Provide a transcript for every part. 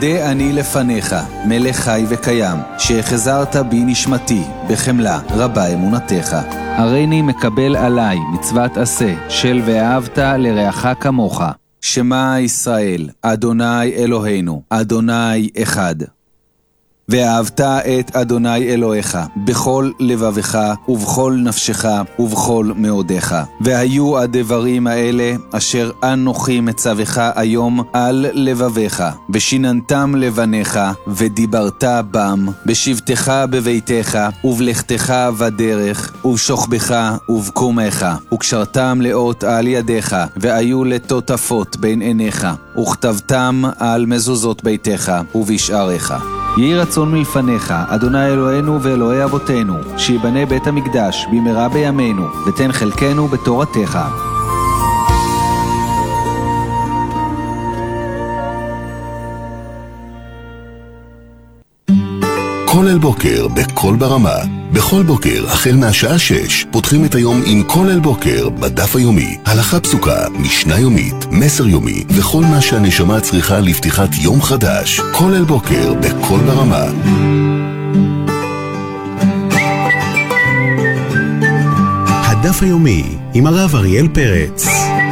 מודה אני לפניך, מלך חי וקיים, שהחזרת בי נשמתי, בחמלה רבה אמונתך. הריני מקבל עליי מצוות עשה, של ואהבת לרעך כמוך. שמע ישראל, אדוני אלוהינו, אדוני אחד. ואהבת את אדוני אלוהיך בכל לבבך ובכל נפשך ובכל מאודך. והיו הדברים האלה אשר אנוכי מצווך היום על לבביך, ושיננתם לבניך ודיברת בם, בשבתך בביתך ובלכתך בדרך ובשוכבך ובקומך, וקשרתם לאות על ידיך, והיו לטוטפות בין עיניך, וכתבתם על מזוזות ביתך ובשעריך. יהי רצון מלפניך, אדוני אלוהינו ואלוהי אבותינו, שיבנה בית המקדש במהרה בימינו, ותן חלקנו בתורתך. כל אל בוקר בכל ברמה. בכל בוקר החל מהשעה 6 פותחים את היום עם כל אל בוקר בדף היומי. הלכה פסוקה, משנה יומית, מסר יומי וכל מה שהנשמה צריכה לפתיחת יום חדש. כל אל בוקר בכל ברמה. הדף היומי עם הרב אריאל פרץ.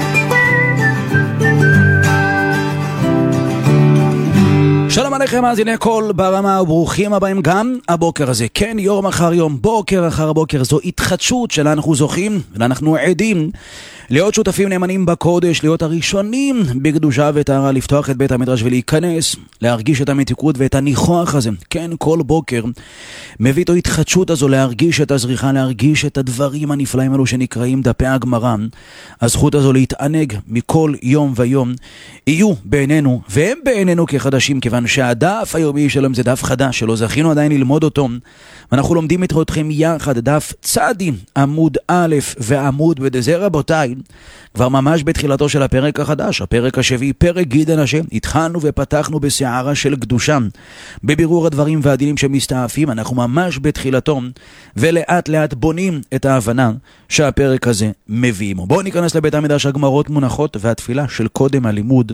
שלום עליכם מאזיני כל ברמה וברוכים הבאים גם הבוקר הזה. כן, יום אחר יום, בוקר אחר בוקר, זו התחדשות שלה אנחנו זוכים ואנחנו עדים להיות שותפים נאמנים בקודש, להיות הראשונים בקדושה וטהרה, לפתוח את בית המדרש ולהיכנס, להרגיש את המתיקות ואת הניחוח הזה. כן, כל בוקר מביא את ההתחדשות הזו, להרגיש את הזריחה, להרגיש את הדברים הנפלאים האלו שנקראים דפי הגמרא. הזכות הזו להתענג מכל יום ויום יהיו בעינינו, והם בעינינו כחדשים, כיוון שהדף היומי שלהם זה דף חדש, שלא זכינו עדיין ללמוד אותו, ואנחנו לומדים אתכם יחד דף צדי, עמוד א' ועמוד ב'. זה רבותיי, כבר ממש בתחילתו של הפרק החדש, הפרק השביעי, פרק גיד אנשי. התחלנו ופתחנו בסערה של קדושה, בבירור הדברים והדינים שמסתעפים. אנחנו ממש בתחילתו, ולאט לאט בונים את ההבנה שהפרק הזה מביא. בואו ניכנס לבית המדרש, הגמרות מונחות, והתפילה של קודם הלימוד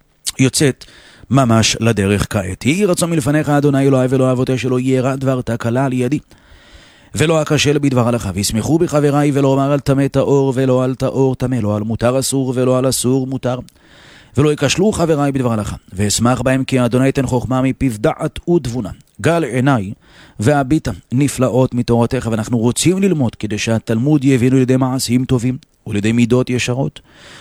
יוצאת ממש לדרך כעת. יהי רצון מלפניך אדוני אלוהי ואלוהי אבותיי, שלא ירע דבר תקלה על ידי ולא אכשל בדבר הלכה, וישמחו בחבריי, ולא אומר על טמא טהור ולא על טהור טמא, לא על מותר אסור ולא על אסור מותר, ולא יקשלו חבריי בדבר הלכה, ואשמח בהם כי אדוני תן חוכמה מפיו דעת ותבונה, גל עיניי והביטה נפלאות מתורתך. ואנחנו רוצים ללמוד כדי שהתלמוד יבינו לידי מעשים טובים ולידי מידות ישרות,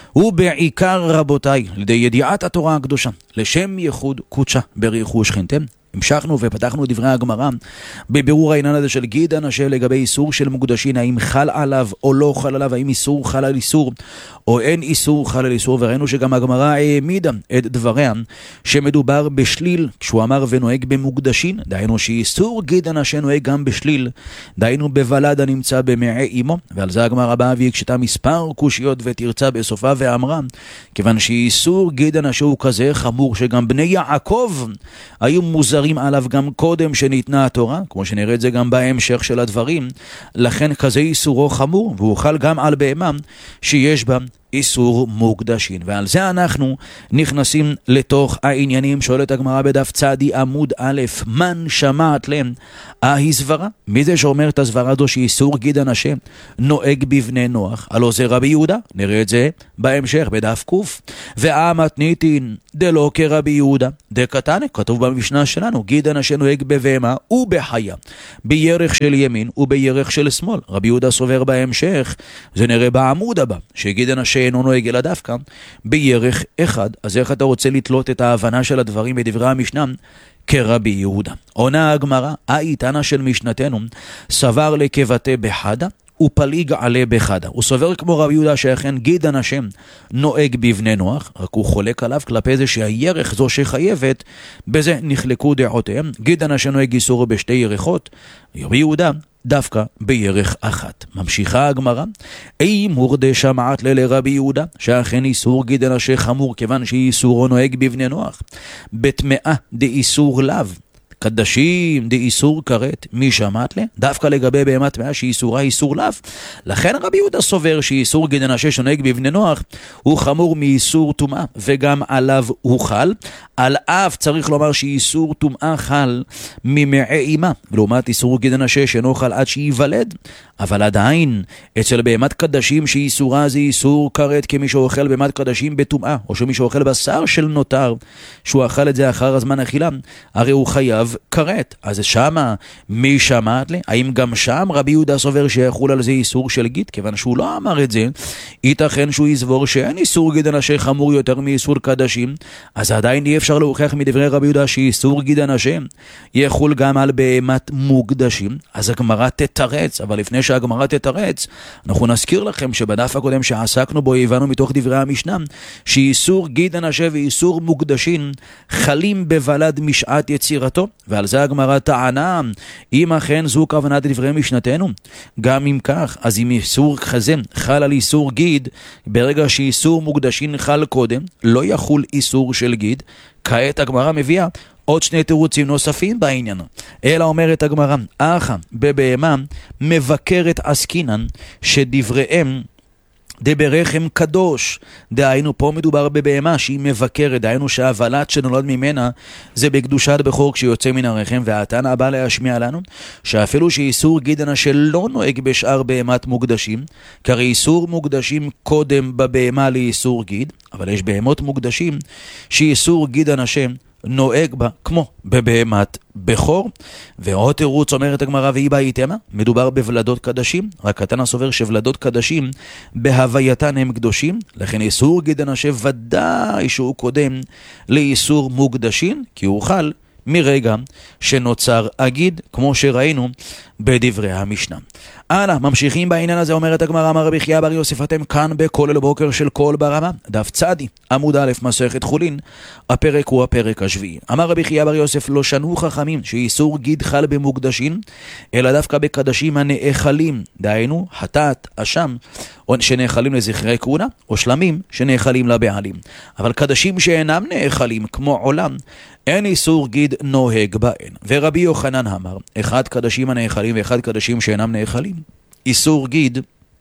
ובעיקר רבותיי לידי ידיעת התורה הקדושה, לשם ייחוד קודשה בריחו שכנתם. המשכנו ופתחנו דברי הגמרא בבירור העניין הזה של גיד אנשי לגבי איסור של מוקדשין, האם חל עליו או לא חל עליו, האם איסור חל על איסור או אין איסור חל על איסור. וראינו שגם הגמרא העמידה את דבריה שמדובר בשליל, כשהוא אמר ונוהג במוקדשין, דהיינו שאיסור גיד אנשי נוהג גם בשליל, דהיינו בוולד הנמצא במעי אמו. ועל זה הגמרא באה והקשתה מספר קושיות ותרצה בסופה ואמרה, כיוון שאיסור גיד אנשי הוא כזה חמור שגם בני יעקב היו מוזרים עליו גם קודם שניתנה התורה, כמו שנראה את זה גם בהמשך של הדברים, לכן כזה איסורו חמור, והוא חל גם על בהמה שיש בה איסור מוקדשין. ועל זה אנחנו נכנסים לתוך העניינים. שואלת הגמרא בדף צדי עמוד א', מן שמעת להם ההסברה? מי זה שאומר את הסברה הזו שאיסור גיד אנשי נוהג בבני נוח? הלא זה רבי יהודה, נראה את זה בהמשך בדף קוף. והמתניתין דלא כרבי יהודה דקתני, כתוב במשנה שלנו, גיד אנשי נוהג בבהמה ובחיה, בירך של ימין ובירך של שמאל. רבי יהודה סובר בהמשך, זה נראה בעמוד הבא, שגיד אנשי אינו נוהג אלא דווקא בירך אחד. אז איך אתה רוצה לתלות את ההבנה של הדברים בדברי המשנה כרבי יהודה? עונה הגמרא, האיתנה של משנתנו סבר לכבטה בחדה ופליג עלה בחדה. הוא סובר כמו רבי יהודה שאכן גיד אנשי נוהג בבני נוח, רק הוא חולק עליו כלפי זה שהירך זו שחייבת, בזה נחלקו דעותיהם. גיד אנשי נוהג איסור בשתי ירחות, רבי יהודה דווקא בירך אחת. ממשיכה הגמרא, אי מורדה שמעת לרבי יהודה שאכן איסור גיד אנשי חמור כיוון שאיסורו נוהג בבני נוח, בתמאה דאיסור לאו, קדשים דאיסור כרת, מי שמעת לה? דווקא לגבי בהמת טמאה שאיסורה איסור לאו. לכן רבי יהודה סובר שאיסור גיד הנשה שנוהג בבני נוח הוא חמור מאיסור טומאה, וגם עליו הוא חל. על אף צריך לומר שאיסור טומאה חל ממעי אמה, ולעומת איסור גיד הנשה שאינו חל עד שייוולד. אבל עדיין אצל בהמת קדשים שאיסורה זה איסור כרת, כמי שאוכל בהמת קדשים בטומאה, או שמי שאוכל בשר של נותר שהוא אכל את זה אחר הזמן אכילה, הרי הוא חייב כרת. אז שמה מי שמעת לי? האם גם שם רבי יהודה סובר שיחול על זה איסור של גיד? כיוון שהוא לא אמר את זה, ייתכן שהוא יסבור שאין איסור גיד הנשה חמור יותר מאיסור קדשים, אז עדיין אי אפשר להוכיח מדברי רבי יהודה שאיסור גיד הנשה יחול גם על בהמת מוקדשים. אז הגמרא תתרץ, אבל לפני שהגמרא תתרץ, אנחנו נזכיר לכם שבדף הקודם שעסקנו בו הבנו מתוך דברי המשנה שאיסור גיד הנשה ואיסור מוקדשים חלים בוולד משעת יצירתו, ועל זה הגמרא טענה, אם אכן זו כוונת דברי משנתנו, גם אם כך, אז אם איסור כזה חל על איסור גיד, ברגע שאיסור מוקדשים חל קודם, לא יחול איסור של גיד. כעת הגמרא מביאה עוד שני תירוצים נוספים בעניין. אלא אומרת הגמרא, אחא בבהמה מבקרת עסקינן שדבריהם דברחם קדוש. דהיינו פה מדובר בבהמה שהיא מבקרת, דהיינו שהוולד שנולד ממנה זה בקדושת בכור כשיוצא מן הרחם. והתנא הבא להשמיע לנו שאפילו שאיסור גיד הנשה לא נוהג בשאר בהמת מוקדשים, כי איסור מוקדשים קודם בבהמה לאיסור גיד, אבל יש בהמות מוקדשים שאיסור גיד הנשה נוהג בה כמו בבהמת בכור. ועוד תירוץ אומרת הגמרא, והיא בהיתמה, מדובר בוולדות קדשים, רק התנא סובר שוולדות קדשים בהווייתן הם קדושים, לכן איסור גיד הנשה ודאי שהוא קודם לאיסור מוקדשים, כי הוא חל מרגע שנוצר הגיד, כמו שראינו בדברי המשנה. הלאה, ממשיכים בעניין הזה. אומרת הגמרא, אמר רבי חייא בר יוסף, אתם כאן בכולל בוקר של קול ברמה, דף צדי, עמוד א', מסכת חולין, הפרק הוא הפרק השביעי. אמר רבי חייא בר יוסף, לא שנו חכמים שאיסור גיד חל במוקדשים, אלא דווקא בקדשים הנאכלים, דהיינו חטאת, אשם, או שנאכלים לזכרי כהונה, או שלמים שנאכלים לבעלים. אבל קדשים שאינם נאכלים כמו עולם, אין איסור גיד נוהג בהן. ורבי יוחנן אמר, אחד קדשים הנאכלים ואחד קדשים שאינם נאכלים, איסור גיד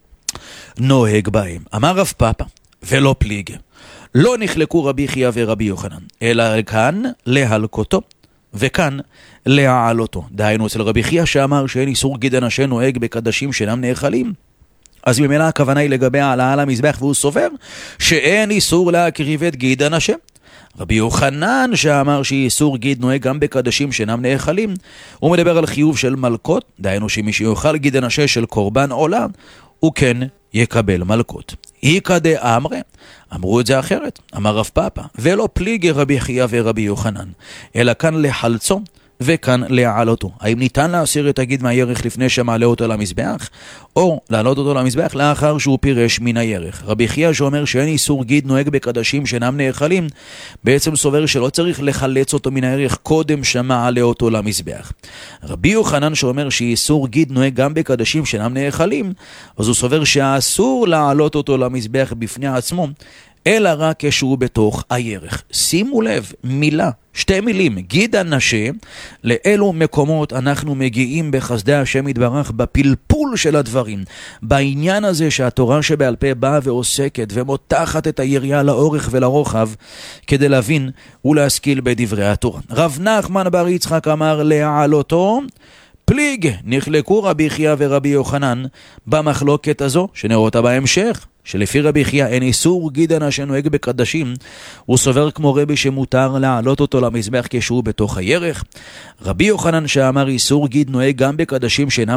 נוהג בהם. אמר רב פאפא ולא פליג, לא נחלקו רבי חייא ורבי יוחנן, אלא כאן להלקותו וכאן להעלותו. דהיינו אצל רבי חייא שאמר שאין איסור גיד הנשה נוהג בקדשים שאינם נאכלים, אז ממילא הכוונה היא לגבי העלאה למזבח, והוא סובר שאין איסור להקריב את גיד הנשה. רבי יוחנן שאמר שאיסור גיד נוהג גם בקדשים שאינם נאכלים, הוא מדבר על חיוב של מלכות, דהיינו שמי שיאכל גיד הנשה של קורבן עולה, הוא כן יקבל מלכות. איכא דאמרי, אמרו את זה אחרת, אמר רב פאפא, ולא פליגי רבי חייא ורבי יוחנן, אלא כאן לחלצו וכאן להעלותו. האם ניתן להסיר את הגיד מהירך לפני שמעלה אותו למזבח, או להעלות אותו למזבח לאחר שהוא פירש מן הירך? רבי חייא שאומר שאין איסור גיד נוהג בקדשים שאינם נאכלים, בעצם סובר שלא צריך לחלץ אותו מן הירך קודם שמעלה אותו למזבח. רבי יוחנן שאומר שאיסור גיד נוהג גם בקדשים שאינם נאכלים, אז הוא סובר שאסור להעלות אותו למזבח בפני עצמו, אלא רק כשהוא בתוך הירך. שימו לב, מילה, שתי מילים, גיד הנשה, לאלו מקומות אנחנו מגיעים בחסדי השם יתברך בפלפול של הדברים, בעניין הזה שהתורה שבעל פה באה ועוסקת ומותחת את היריעה לאורך ולרוחב כדי להבין ולהשכיל בדברי התורה. רב נחמן בר יצחק אמר להעלותו פליג, נחלקו רבי חייא ורבי יוחנן במחלוקת הזו שנראה אותה בהמשך, שלפי רבי חייא אין איסור גיד הנשה נוהג בקדשים, הוא סובר כמו רבי שמותר להעלות אותו למזבח כשהוא בתוך הירך. רבי יוחנן שאמר איסור גיד נוהג גם בקדשים שאינם